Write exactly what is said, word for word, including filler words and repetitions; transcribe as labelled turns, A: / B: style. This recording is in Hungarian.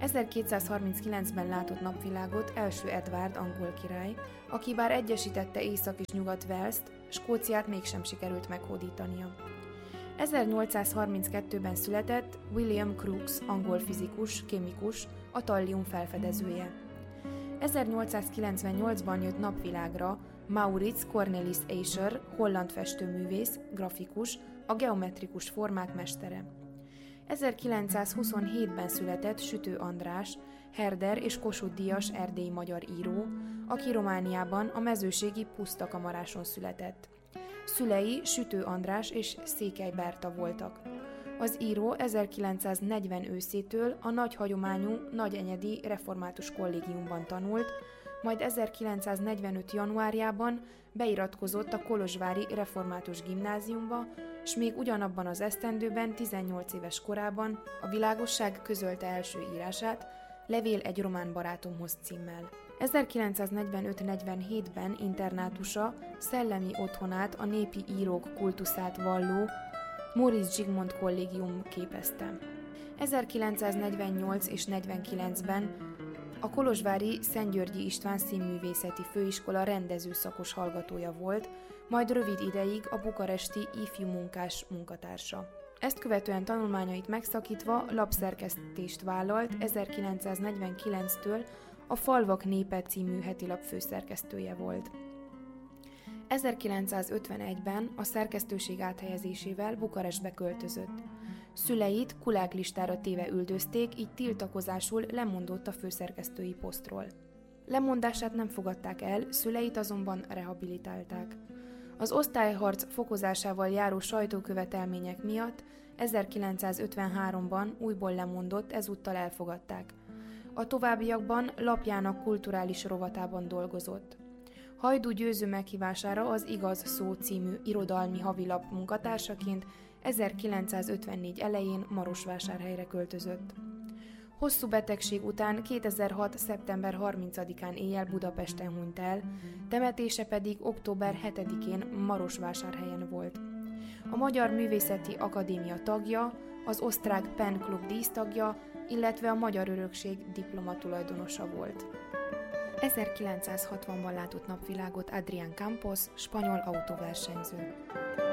A: ezerkétszázharminckilencben látott napvilágot első Edward angol király, aki bár egyesítette Észak- és Nyugat-Walest, Skóciát mégsem sikerült meghódítania. ezernyolcszázharminckettőben született William Crookes angol fizikus, kémikus, a tallium felfedezője. ezernyolcszázkilencvennyolcban jött napvilágra Maurits Cornelis Escher, holland festőművész, grafikus, a geometrikus formák mestere. ezerkilencszázhuszonhétben született Sütő András, Herder és Kossuth-díjas erdélyi magyar író, aki Romániában a mezőségi Pusztakamaráson született. Szülei Sütő András és Székely Berta voltak. Az író ezerkilencszáznegyven őszétől a nagy hagyományú nagyenyedi református kollégiumban tanult, majd ezerkilencszáznegyvenöt januárjában beiratkozott a kolozsvári református gimnáziumba, s még ugyanabban az esztendőben, tizennyolc éves korában a világosság közölte első írását, Levél egy román barátomhoz címmel. ezerkilencszáznegyvenöt-negyvenhétben internátusa szellemi otthonát, a népi írók kultuszát valló Móricz Zsigmond kollégium képezte. ezerkilencszáznegyvennyolc és negyvenkilencben a kolozsvári Szentgyörgyi István Színművészeti Főiskola rendezőszakos hallgatója volt, majd rövid ideig a bukaresti ifjú munkás munkatársa. Ezt követően tanulmányait megszakítva lapszerkesztést vállalt, ezerkilencszáznegyvenkilenctől a Falvak népe című hetilap főszerkesztője volt. ezerkilencszázötvenegyben a szerkesztőség áthelyezésével Bukarestbe költözött. Szüleit kuláklistára téve üldözték, így tiltakozásul lemondott a főszerkesztői posztról. Lemondását nem fogadták el, szüleit azonban rehabilitálták. Az osztályharc fokozásával járó sajtókövetelmények miatt ezerkilencszázötvenháromban újból lemondott, ezúttal elfogadták. A továbbiakban lapjának kulturális rovatában dolgozott. Hajdú Győző meghívására az Igaz szó című irodalmi havilap munkatársaként ezerkilencszázötvennégy elején Marosvásárhelyre költözött. Hosszú betegség után kétezer-hat. szeptember harmincadikán éjjel Budapesten hunyt el, temetése pedig október hetedikén Marosvásárhelyen volt. A Magyar Művészeti Akadémia tagja, az osztrák Pen Klub dísztagja, illetve a Magyar Örökség diplomatulajdonosa volt. ezerkilencszázhatvanban látott napvilágot Adrián Campos, spanyol autóversenyző.